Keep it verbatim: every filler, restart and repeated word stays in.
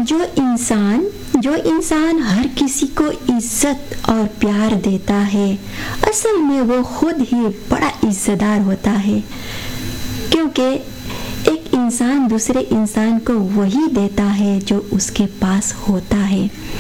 जो इंसान जो इंसान हर किसी को इज्जत और प्यार देता है, असल में वो खुद ही बड़ा इज्जतदार होता है, क्योंकि एक इंसान दूसरे इंसान को वही देता है जो उसके पास होता है।